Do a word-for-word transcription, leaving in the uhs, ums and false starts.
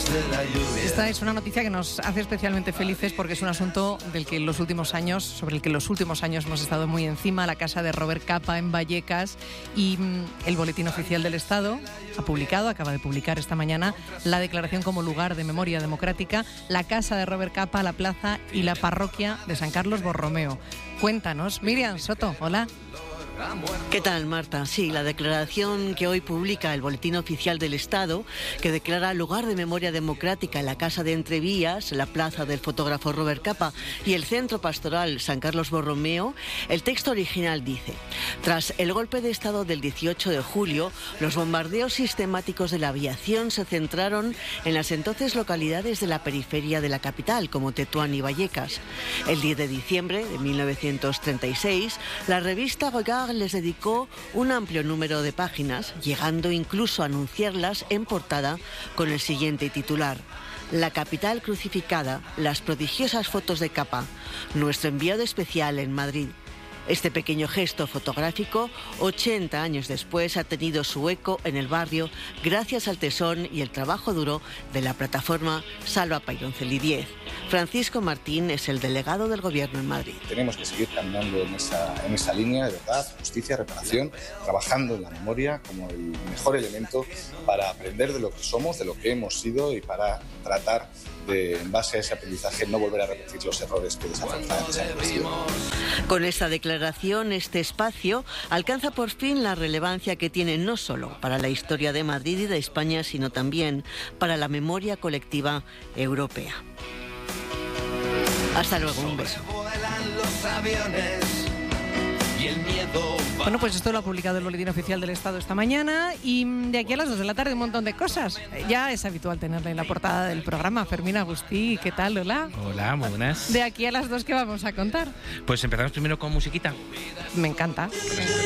Esta es una noticia que nos hace especialmente felices porque es un asunto del que en los últimos años, sobre el que en los últimos años hemos estado muy encima, la casa de Robert Capa en Vallecas, y mmm, el Boletín Oficial del Estado ha publicado, acaba de publicar esta mañana, la declaración como lugar de memoria democrática, la casa de Robert Capa, la plaza y la parroquia de San Carlos Borromeo. Cuéntanos, Miriam Soto, hola. ¿Qué tal, Marta? Sí, la declaración que hoy publica el Boletín Oficial del Estado, que declara lugar de memoria democrática en la Casa de Entrevías, la plaza del fotógrafo Robert Capa y el Centro Pastoral San Carlos Borromeo, el texto original dice: tras el golpe de Estado del dieciocho de julio, los bombardeos sistemáticos de la aviación se centraron en las entonces localidades de la periferia de la capital, como Tetuán y Vallecas. El diez de diciembre de mil novecientos treinta y seis, la revista Regard les dedicó un amplio número de páginas, llegando incluso a anunciarlas en portada con el siguiente titular: La capital crucificada, las prodigiosas fotos de Capa, nuestro enviado especial en Madrid. Este pequeño gesto fotográfico, ochenta años después, ha tenido su eco en el barrio gracias al tesón y el trabajo duro de la plataforma Salva Paironcel diez. Francisco Martín es el delegado del Gobierno en Madrid. Tenemos que seguir caminando en esa, en esa línea de verdad, justicia, reparación, trabajando en la memoria como el mejor elemento para aprender de lo que somos, de lo que hemos sido y para tratar de, en base a ese aprendizaje, no volver a repetir los errores que desafortunadamente se han cometido. Con esta declaración, este espacio alcanza por fin la relevancia que tiene no solo para la historia de Madrid y de España, sino también para la memoria colectiva europea. Hasta luego, un beso. Bueno, pues esto lo ha publicado el Boletín Oficial del Estado esta mañana, y de aquí a las dos de la tarde un montón de cosas. Ya es habitual tenerla en la portada del programa. Fermín Agustí, ¿qué tal? Hola. Hola, muy buenas. De aquí a las dos, ¿qué vamos a contar? Pues empezamos primero con musiquita. Me encanta.